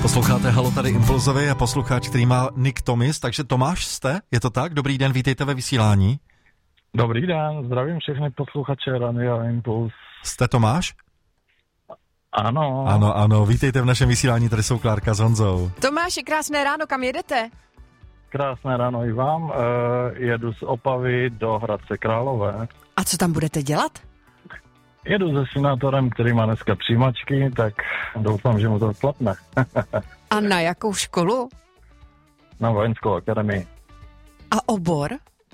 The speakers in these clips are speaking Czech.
Posloucháte Halo, tady Impulzovi a posluchač, který má Nick Tomis, takže Tomáš jste? Je to tak? Dobrý den, vítejte ve vysílání. Dobrý den, zdravím všechny posluchače Radio Impuls. Jste Tomáš? Ano. Ano, vítejte v našem vysílání, tady jsou Klárka s Honzou. Tomáši, krásné ráno, kam jedete? Krásné ráno i vám, jedu z Opavy do Hradce Králové. A co tam budete dělat? Jedu se senátorem, který má dneska přijímačky, tak doufám, že mu to klapne. A na jakou školu? Na vojenskou akademii. A obor?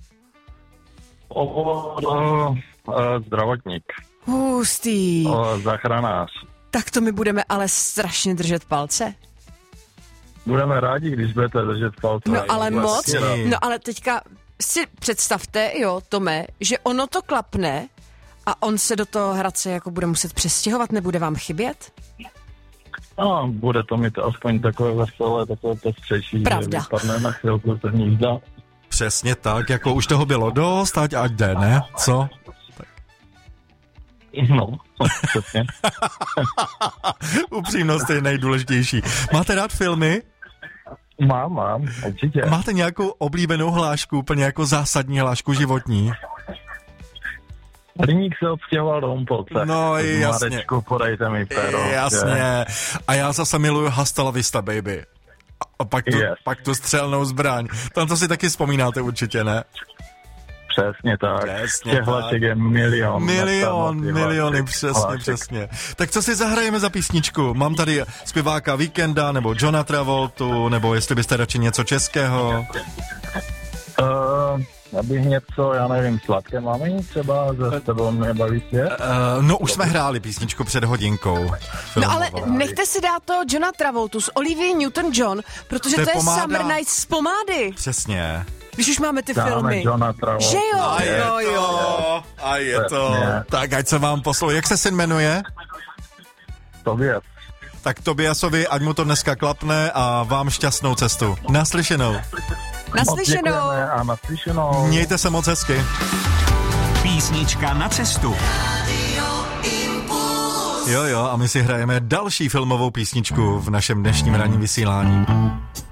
Obor zdravotník. Hustý. Záchranář. Tak to my budeme ale strašně držet palce. Budeme rádi, když budete držet palce. No ale moc. Vlastně. No ale teďka si představte, jo, Tome, že ono to klapne a on se do toho Hradce jako bude muset přestěhovat, nebude vám chybět? No, bude to mít aspoň takové veselé, takové pestřejší, že vypadne na chvilku z hnízda. Přesně tak, jako už toho bylo dost, ať jde, ne? Co? No, přesně. Upřímnost je nejdůležitější. Máte rád filmy? Mám, určitě. Máte nějakou oblíbenou hlášku, úplně jako zásadní hlášku životní? Hliník se odstěhoval do Humpolce. No jasně. Marečku, podejte mi péro. Jasně. A já zase miluju Hasta la Vista, baby. A pak tu střelnou zbraň. Tam to si taky vzpomínáte určitě, ne? Přesně tak. Přesně hlášek je milion. Miliony, přesně. Tak co si zahrajeme za písničku? Mám tady zpěváka Weekenda, nebo Johna Travoltu, nebo jestli byste radši něco českého? Abych něco, já nevím, sladké máme třeba, ze tebou mě baví svět? No už jsme hráli písničku před hodinkou. No ale nechte si dát to Johna Travoltu s Olivia Newton-John, protože to je pomáda. Summer Nights z pomády. Přesně. Když už máme ty filmy. Johna Travoltu. Že jo? A je to. Tak ať se vám poslou. Jak se syn jmenuje? Tobias. Tak Tobiasovi, ať mu to dneska klapne a vám šťastnou cestu. Naslyšenou. A naslyšenou. Mějte se moc hezky. Písnička na cestu. Jo, a my si hrajeme další filmovou písničku v našem dnešním ranním vysílání.